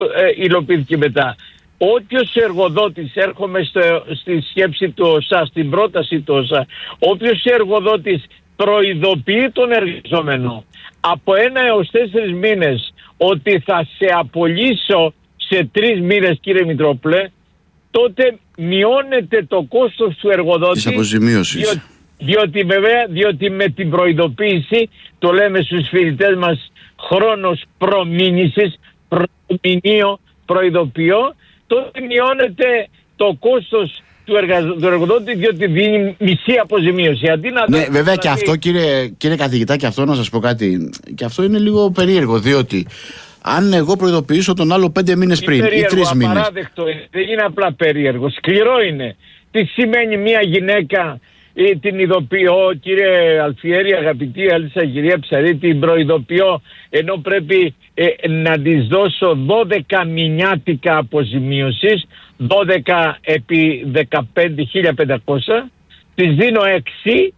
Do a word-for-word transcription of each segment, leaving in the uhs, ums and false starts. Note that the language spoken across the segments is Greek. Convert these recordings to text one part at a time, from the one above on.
ε, υλοποιήθηκε μετά. Όποιος εργοδότης, έρχομαι στο, στη σκέψη του ΟΣΑ, στην πρόταση του ΟΣΑ, όποιος εργοδότης προειδοποιεί τον εργαζόμενο από ένα έως τέσσερις μήνες ότι θα σε απολύσω σε τρεις μήνες, κύριε Μητρόπουλε, τότε μειώνεται το κόστος του εργοδότη της αποζημίωσης. Διότι, διότι βέβαια, διότι με την προειδοποίηση, το λέμε στους φοιτητές μας, χρόνος προμήνυσης, προμηνύω, προειδοποιώ, τότε μειώνεται το κόστος του, εργαζ... του εργοδότη, διότι δίνει μισή αποζημίωση. Αντί να ναι, δει, βέβαια δηλαδή... και αυτό, κύριε, κύριε καθηγητά, και αυτό να σας πω κάτι. Και αυτό είναι λίγο περίεργο, διότι αν εγώ προειδοποιήσω τον άλλο πέντε μήνες πριν ή τρεις μήνες. Απαράδεκτο είναι. Δεν είναι απλά περίεργο. Σκληρό είναι. Τι σημαίνει μια γυναίκα, ή την ειδοποιώ, κύριε Αλφιέρη, αγαπητή Αλίσσα, κυρία Ψαρή, την προειδοποιώ, ενώ πρέπει ε, να της δώσω δώδεκα μηνιάτικα αποζημίωσης, δώδεκα επί δεκαπέντε χιλιάδες πεντακόσια, της δίνω έξι,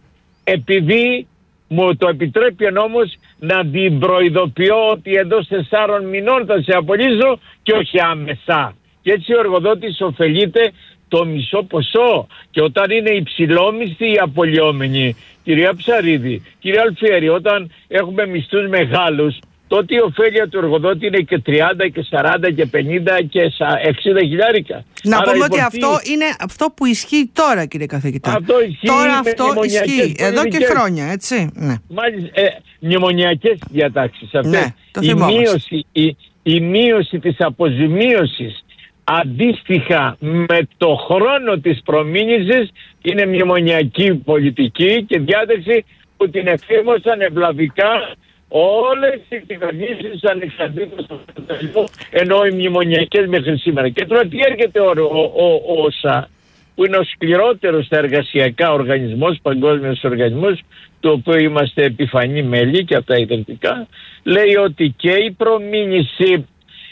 επειδή μου το επιτρέπει ο νόμος να την προειδοποιώ ότι εντός τεσσάρων μηνών θα σε απολύσω και όχι άμεσα. Και έτσι ο εργοδότης ωφελείται το μισό ποσό. Και όταν είναι υψηλόμισθοι οι απολυόμενοι, κυρία Ψαρίδη, κυρία Αλφιέρη, όταν έχουμε μισθούς μεγάλους, τότε η ωφέλεια του εργοδότη είναι και τριάντα και σαράντα και πενήντα και εξήντα χιλιάρικα. Να Άρα πούμε υπορτή... ότι αυτό είναι αυτό που ισχύει τώρα, κύριε καθηγητά. Αυτό ισχύει. Τώρα αυτό ισχύει εδώ και χρόνια, έτσι. Ναι. Μάλιστα, ε, μνημονιακές διατάξεις αυτές. Ναι, το η, μείωση, η, η μείωση της αποζημίωσης αντίστοιχα με το χρόνο της προμήνυσης είναι μνημονιακή πολιτική και διάταξη που την εφήρμοσαν ευλαβικά όλες οι κυβερνήσεις ανεξαρτήτως του καπιταλισμού, ενώ οι μνημονιακές μέχρι σήμερα. Και τώρα τι έρχεται ο, ο, ο, ο ΩΣΑ, που είναι ο σκληρότερος στα εργασιακά οργανισμός, παγκόσμιος οργανισμός, του οποίου είμαστε επιφανή μέλη και από τα ιδρυτικά, λέει ότι και η προμήνυση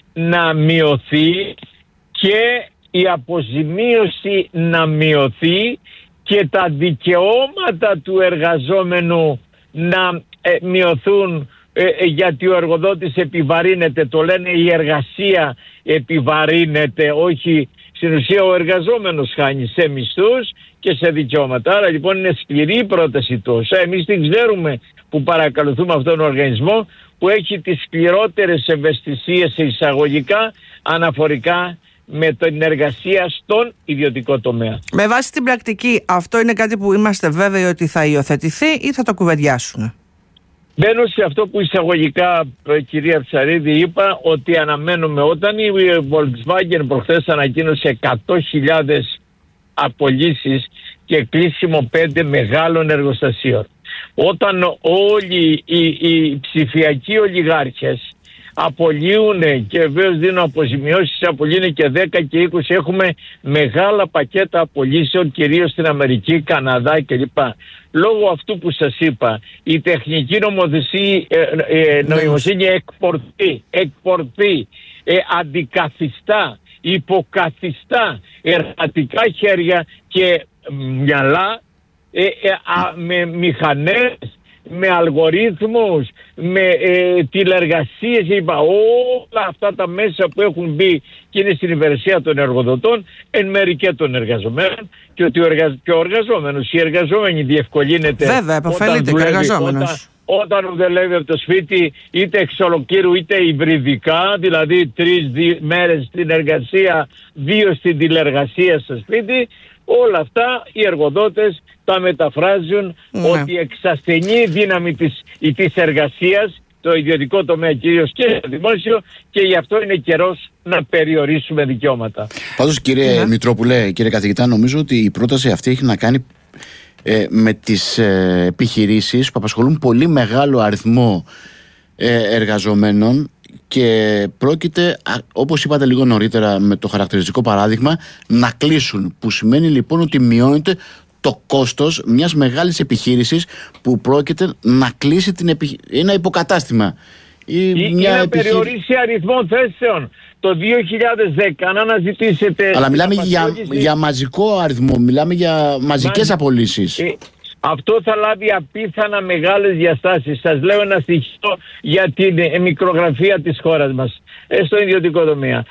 να μειωθεί και η αποζημίωση να μειωθεί και τα δικαιώματα του εργαζόμενου να ε, μειωθούν ε, ε, γιατί ο εργοδότης επιβαρύνεται, το λένε η εργασία επιβαρύνεται, όχι στην ουσία ο εργαζόμενος χάνει σε μισθούς και σε δικαιώματα. Άρα λοιπόν είναι σκληρή η πρόταση του ΩΣΑ. Εμείς την ξέρουμε που παρακολουθούμε αυτόν τον οργανισμό που έχει τις σκληρότερες ευαισθησίες εισαγωγικά αναφορικά με την εργασία στον ιδιωτικό τομέα. Με βάση την πρακτική, αυτό είναι κάτι που είμαστε βέβαιοι ότι θα υιοθετηθεί ή θα το κουβεντιάσουν? Μπαίνω σε αυτό που εισαγωγικά, κυρία Ψαρίδη, είπα ότι αναμένουμε. Όταν η Volkswagen προχθές ανακοίνωσε εκατό χιλιάδες απολύσεις και κλείσιμο πέντε μεγάλων εργοστασίων, όταν όλοι οι, οι ψηφιακοί ολιγάρχες απολύουν και βεβαίως δίνουν αποζημιώσεις, απολύουν και δέκα και είκοσι, έχουμε μεγάλα πακέτα απολύσεων κυρίως στην Αμερική, Καναδά κλπ. Λόγω αυτού που σας είπα, η τεχνική νομοθεσία, ε, ε, νοημοσύνη εκπορτεί, εκπορτεί ε, αντικαθιστά, υποκαθιστά εργατικά χέρια και μυαλά ε, ε, α, με μηχανές, με αλγορίθμους, με ε, τηλεργασίες, είπα, όλα αυτά τα μέσα που έχουν μπει και είναι στην υπηρεσία των εργοδοτών, εν μέρει και των εργαζομένων, και ότι ο, εργαζ... και ο εργαζόμενος, η εργαζόμενη διευκολύνεται. Βέβαια, επωφελείται και ο εργαζόμενος. Όταν, όταν δουλεύει από το σπίτι, είτε εξ ολοκλήρου είτε υβριδικά, δηλαδή τρεις δι... μέρες στην εργασία, δύο στην τηλεργασία στο σπίτι, όλα αυτά οι εργοδότες τα μεταφράζουν, ναι, ότι εξασθενεί δύναμη της, της εργασίας, το ιδιωτικό τομέα κυρίως και το δημόσιο, και γι' αυτό είναι καιρός να περιορίσουμε δικαιώματα. Πάντως, κύριε ναι. Μητρόπουλε, κύριε καθηγητά, νομίζω ότι η πρόταση αυτή έχει να κάνει ε, με τις ε, επιχειρήσεις που απασχολούν πολύ μεγάλο αριθμό ε, εργαζομένων και πρόκειται, όπως είπατε λίγο νωρίτερα με το χαρακτηριστικό παράδειγμα, να κλείσουν, που σημαίνει λοιπόν ότι μειώνεται το κόστος μιας μεγάλης επιχείρησης που πρόκειται να κλείσει την επιχ... ένα υποκατάστημα ή, ή μια να επιχείρηση... περιορίσει αριθμό θέσεων. Το δύο χιλιάδες δέκα, αν αναζητήσετε... Αλλά μιλάμε για, για μαζικό αριθμό, μιλάμε για μαζικές Μαζι... απολύσεις. Ε, αυτό θα λάβει απίθανα μεγάλες διαστάσεις. Σας λέω ένα στοιχείο για την μικρογραφία της χώρας μας, στο ιδιωτικό τομέα.